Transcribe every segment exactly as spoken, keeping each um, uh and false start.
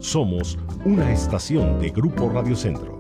Somos una estación de Grupo Radio Centro.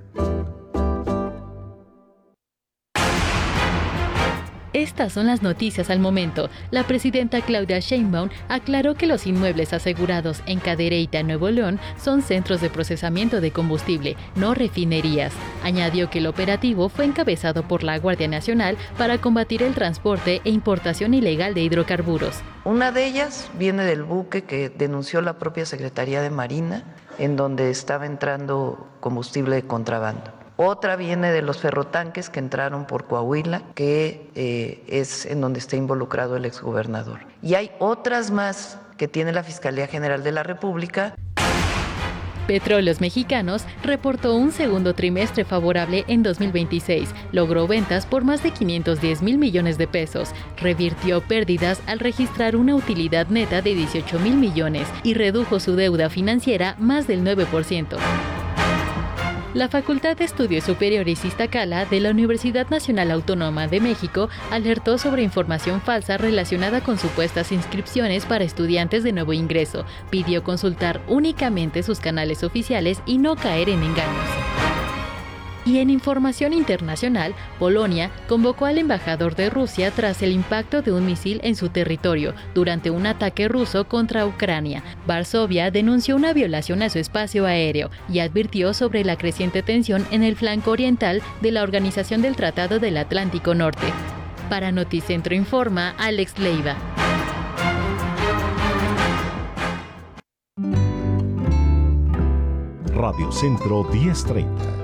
Estas son las noticias al momento. La presidenta Claudia Sheinbaum aclaró que los inmuebles asegurados en Cadereyta, Nuevo León, son centros de procesamiento de combustible, no refinerías. Añadió que el operativo fue encabezado por la Guardia Nacional para combatir el transporte e importación ilegal de hidrocarburos. Una de ellas viene del buque que denunció la propia Secretaría de Marina, en donde estaba entrando combustible de contrabando. Otra viene de los ferrotanques que entraron por Coahuila, que eh, es en donde está involucrado el exgobernador. Y hay otras más que tiene la Fiscalía General de la República. Petróleos Mexicanos reportó un segundo trimestre favorable en dos mil veintiséis. Logró ventas por más de quinientos diez mil millones de pesos. Revirtió pérdidas al registrar una utilidad neta de dieciocho mil millones y redujo su deuda financiera más del nueve por ciento. La Facultad de Estudios Superiores Iztacala de la Universidad Nacional Autónoma de México alertó sobre información falsa relacionada con supuestas inscripciones para estudiantes de nuevo ingreso. Pidió consultar únicamente sus canales oficiales y no caer en engaños. Y en información internacional, Polonia convocó al embajador de Rusia tras el impacto de un misil en su territorio durante un ataque ruso contra Ucrania. Varsovia denunció una violación a su espacio aéreo y advirtió sobre la creciente tensión en el flanco oriental de la Organización del Tratado del Atlántico Norte. Para Noticentro Informa, Alex Leiva. Radio Centro diez treinta.